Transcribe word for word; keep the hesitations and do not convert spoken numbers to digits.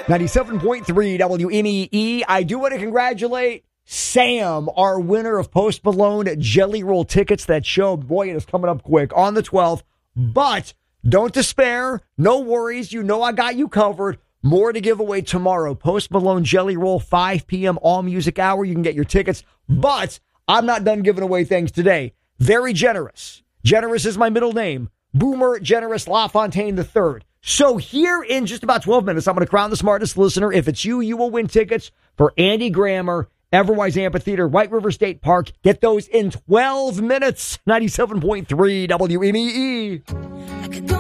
ninety-seven point three W M E E. I do want to congratulate Sam, our winner of Post Malone Jelly Roll tickets. That show, boy, it is coming up quick on the twelfth. But don't despair. No worries. You know I got you covered. More to give away tomorrow. Post Malone Jelly Roll, five p.m. All Music Hour. You can get your tickets. But I'm not done giving away things today. Very generous. Generous is my middle name. Boomer Generous LaFontaine the third. So here in just about twelve minutes, I'm going to crown the smartest listener. If it's you, you will win tickets for Andy Grammer, Everwise Amphitheater, White River State Park. Get those in twelve minutes. ninety-seven point three W M E E.